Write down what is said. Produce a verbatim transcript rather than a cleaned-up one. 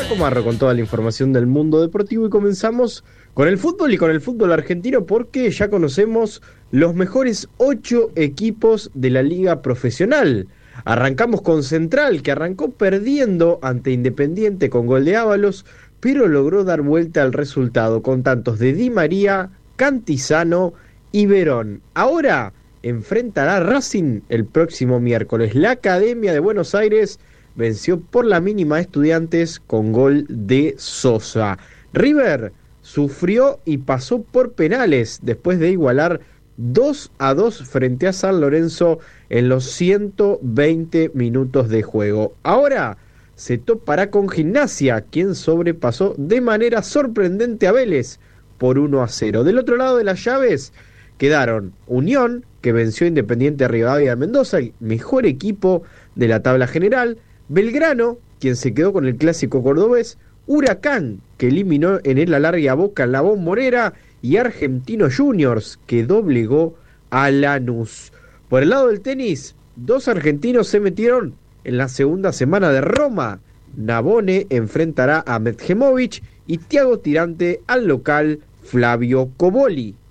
Marco Marro con toda la información del mundo deportivo y comenzamos con el fútbol y con el fútbol argentino porque ya conocemos los mejores ocho equipos de la liga profesional. Arrancamos con Central, que arrancó perdiendo ante Independiente con gol de Ábalos, pero logró dar vuelta al resultado con tantos de Di María, Cantizano y Verón. Ahora enfrentará a Racing el próximo miércoles. La Academia de Buenos Aires venció por la mínima a Estudiantes con gol de Sosa. River sufrió y pasó por penales después de igualar dos a dos frente a San Lorenzo en los ciento veinte minutos de juego. Ahora se topará con Gimnasia, quien sobrepasó de manera sorprendente a Vélez por uno a cero. Del otro lado de las llaves quedaron Unión, que venció a Independiente Rivadavia de Mendoza, el mejor equipo de la tabla general, Belgrano, quien se quedó con el clásico cordobés, Huracán, que eliminó en el alargue a Boca en la Bombonera, y Argentino Juniors, que doblegó a Lanús. Por el lado del tenis, dos argentinos se metieron en la segunda semana de Roma. Navone enfrentará a Medjemovic y Thiago Tirante al local Flavio Cobolli.